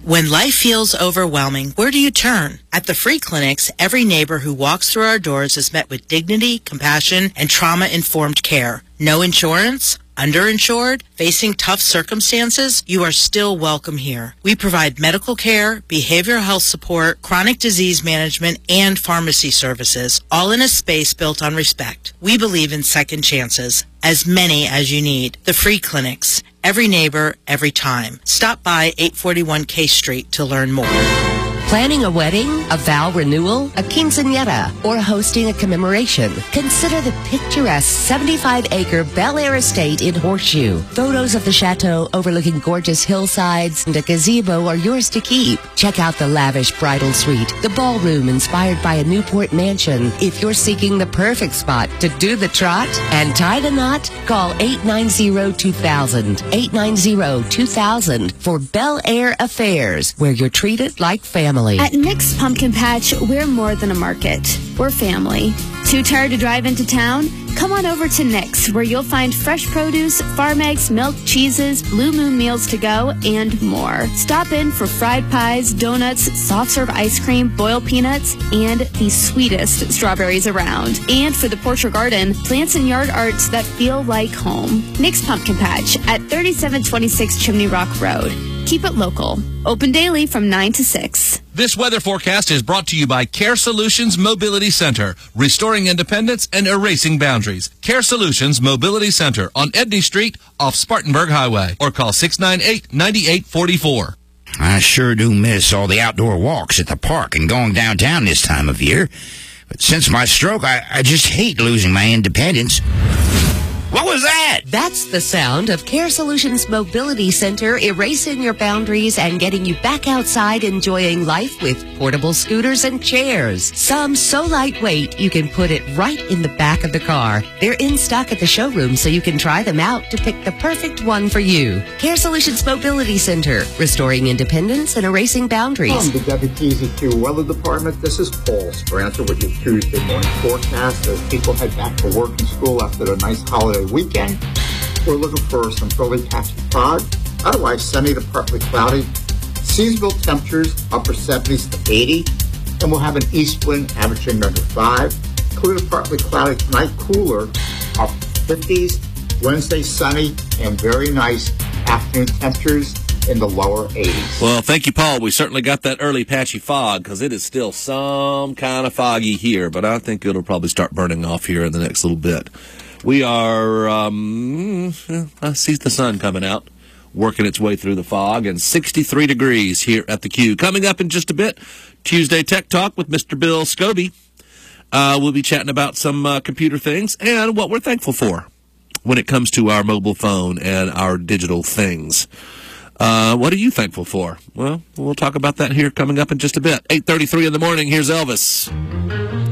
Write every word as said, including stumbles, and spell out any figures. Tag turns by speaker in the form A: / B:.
A: When life feels overwhelming, where do you turn? At the Free Clinics, every neighbor who walks through our doors is met with dignity, compassion, and trauma-informed care. No insurance? Underinsured? Facing tough circumstances? You are still welcome here. We provide medical care, behavioral health support, chronic disease management, and pharmacy services, all in a space built on respect. We believe in second chances, as many as you need. The Free Clinics. Every neighbor, every time. Stop by eight forty-one K Street to learn more.
B: Planning a wedding, a vow renewal, a quinceañera, or hosting a commemoration? Consider the picturesque seventy-five acre Bel Air estate in Horseshoe. Photos of the chateau overlooking gorgeous hillsides and a gazebo are yours to keep. Check out the lavish bridal suite, the ballroom inspired by a Newport mansion. If you're seeking the perfect spot to do the trot and tie the knot, call eight nine zero two thousand, eight nine zero two thousand for Bel Air Affairs, where you're treated like family.
C: At Nick's Pumpkin Patch, we're more than a market. We're family. Too tired to drive into town? Come on over to Nick's, where you'll find fresh produce, farm eggs, milk, cheeses, Blue Moon meals to go, and more. Stop in for fried pies, donuts, soft serve ice cream, boiled peanuts, and the sweetest strawberries around. And for the porch or garden, plants and yard arts that feel like home. Nick's Pumpkin Patch at thirty-seven twenty-six Chimney Rock Road. Keep it local. Open daily from nine to six.
D: This weather forecast is brought to you by Care Solutions Mobility Center, restoring independence and erasing boundaries. Care Solutions Mobility Center on Edney Street off Spartanburg Highway, or call six nine eight, nine eight four four.
E: I sure do miss all the outdoor walks at the park and going downtown this time of year. But since my stroke, I, I just hate losing my independence. What was that?
B: That's the sound of Care Solutions Mobility Center erasing your boundaries and getting you back outside enjoying life with portable scooters and chairs. Some so lightweight you can put it right in the back of the car. They're in stock at the showroom so you can try them out to pick the perfect one for you. Care Solutions Mobility Center, restoring independence and erasing boundaries.
F: From the W T Z Q Weather Department, this is Paul Sprancer with your Tuesday morning forecast as people head back to work and school after the nice holiday weekend. We're looking for some fairly patchy fog, otherwise sunny to partly cloudy. Seasonal temperatures upper seventies to eighty, and we'll have an east wind averaging under five. Clear to partly cloudy tonight, cooler up fifties. Wednesday sunny and very nice afternoon temperatures in the lower eighties.
D: Well, thank you, Paul. We certainly got that early patchy fog because it is still some kind of foggy here, but I think it'll probably start burning off here in the next little bit. We are, um, I see the sun coming out, working its way through the fog, and sixty-three degrees here at the Q. Coming up in just a bit, Tuesday Tech Talk with Mister Bill Scobie. Uh, we'll be chatting about some uh, computer things and what we're thankful for when it comes to our mobile phone and our digital things. Uh, what are you thankful for? Well, we'll talk about that here coming up in just a bit. eight thirty-three in the morning, here's Elvis.